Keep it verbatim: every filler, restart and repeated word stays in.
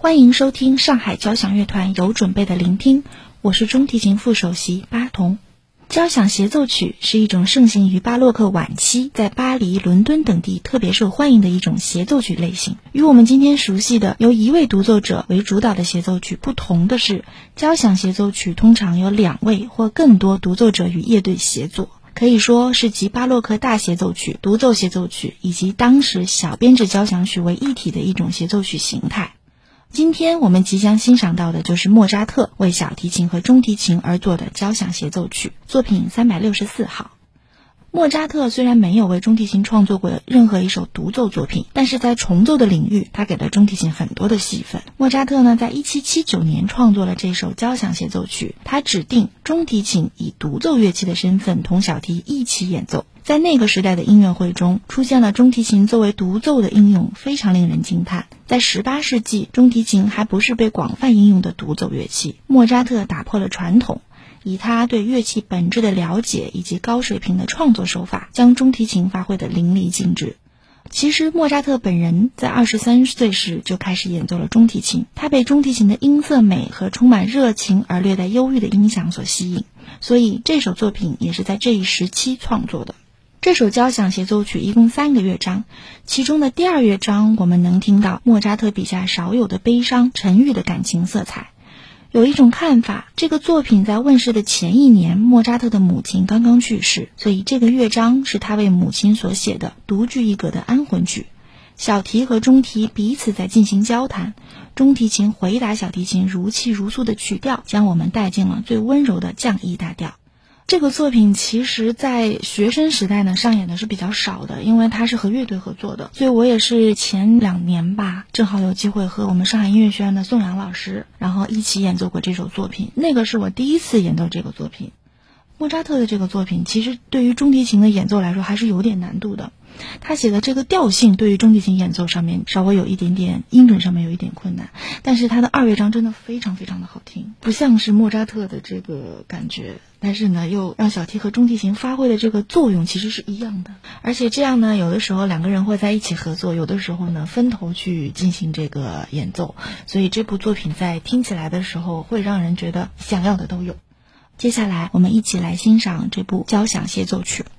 欢迎收听上海交响乐团有准备的聆听，我是中提琴副首席巴童。交响协奏曲是一种盛行于巴洛克晚期，在巴黎、伦敦等地特别受欢迎的一种协奏曲类型。与我们今天熟悉的由一位独奏者为主导的协奏曲不同的是，交响协奏曲通常有两位或更多独奏者与乐队协作，可以说是集巴洛克大协奏曲、独奏协奏曲以及当时小编制交响曲为一体的一种协奏曲形态。今天我们即将欣赏到的就是莫扎特为小提琴和中提琴而作的交响协奏曲，作品三百六十四号。莫扎特虽然没有为中提琴创作过任何一首独奏作品，但是在重奏的领域他给了中提琴很多的戏份。莫扎特呢，在一七七九年创作了这首交响协奏曲，他指定中提琴以独奏乐器的身份同小提一起演奏。在那个时代的音乐会中，出现了中提琴作为独奏的应用，非常令人惊叹。在十八世纪，中提琴还不是被广泛应用的独奏乐器，莫扎特打破了传统，以他对乐器本质的了解以及高水平的创作手法，将中提琴发挥得淋漓尽致。其实莫扎特本人在二十三岁时就开始演奏了中提琴，他被中提琴的音色美和充满热情而略带忧郁的音响所吸引，所以这首作品也是在这一时期创作的。这首交响协奏曲一共三个乐章，其中的第二乐章我们能听到莫扎特笔下少有的悲伤沉郁的感情色彩。有一种看法，这个作品在问世的前一年，莫扎特的母亲刚刚去世，所以这个乐章是他为母亲所写的独具一格的安魂曲。小提和中提彼此在进行交谈，中提琴回答小提琴如泣如诉的曲调，将我们带进了最温柔的降 E 大调。这个作品其实在学生时代呢上演的是比较少的，因为它是和乐队合作的，所以我也是前两年吧，正好有机会和我们上海音乐学院的宋阳老师，然后一起演奏过这首作品，那个是我第一次演奏这个作品。莫扎特的这个作品其实对于中提琴的演奏来说还是有点难度的，他写的这个调性对于中提琴演奏上面稍微有一点点音准上面有一点困难，但是他的二乐章真的非常非常的好听，不像是莫扎特的这个感觉，但是呢又让小提和中提琴发挥的这个作用其实是一样的。而且这样呢，有的时候两个人会在一起合作，有的时候呢分头去进行这个演奏，所以这部作品在听起来的时候会让人觉得想要的都有。接下来我们一起来欣赏这部交响协奏曲。